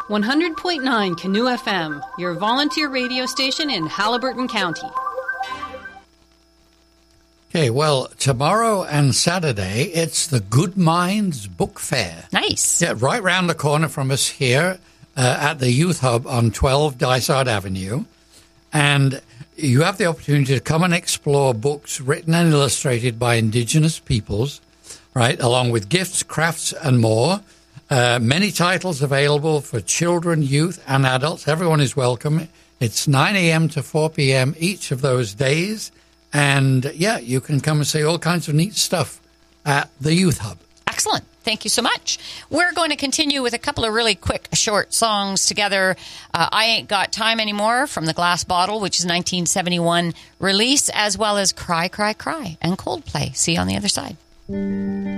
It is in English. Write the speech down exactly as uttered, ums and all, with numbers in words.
one hundred point nine Canoe F M, your volunteer radio station in Haliburton County. Okay, well, tomorrow and Saturday, it's the Good Minds Book Fair. Nice. Yeah, right round the corner from us here uh, at the Youth Hub on twelve Dysart Avenue. And you have the opportunity to come and explore books written and illustrated by Indigenous peoples, right, along with gifts, crafts, and more. Uh, many titles available for children, youth, and adults. Everyone is welcome. It's nine a.m. to four p.m. each of those days. And, yeah, you can come and see all kinds of neat stuff at the Youth Hub. Excellent. Thank you so much. We're going to continue with a couple of really quick, short songs together. Uh, I Ain't Got Time Anymore from The Glass Bottle, which is nineteen seventy-one release, as well as Cry, Cry, Cry and Coldplay. See you on the other side.